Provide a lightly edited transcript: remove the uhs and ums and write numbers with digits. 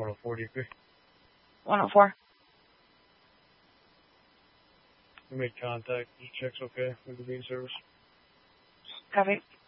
104 DP. 104. We made contact. Just checks okay with the bean service. Copy.